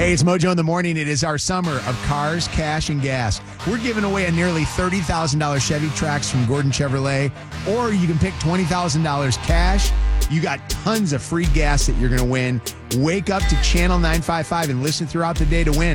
Hey, it's Mojo in the Morning. It is our summer of cars, cash, and gas. We're giving away a nearly $30,000 Chevy Trax from Gordon Chevrolet, or you can pick $20,000 cash. You got tons of free gas that you're going to win. Wake up to Channel 955 and listen throughout the day to win.